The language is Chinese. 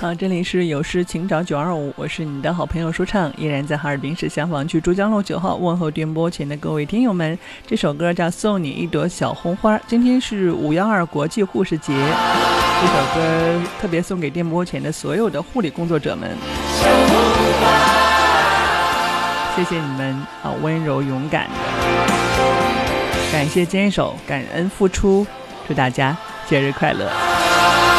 好，这里是有事请找925，我是你的好朋友舒畅，依然在哈尔滨市香坊区珠江路9号问候电波前的各位听友们。这首歌叫《送你一朵小红花》，今天是512国际护士节，这首歌特别送给电波前的所有的护理工作者们。谢谢你们温柔勇敢，感谢坚守，感恩付出，祝大家节日快乐。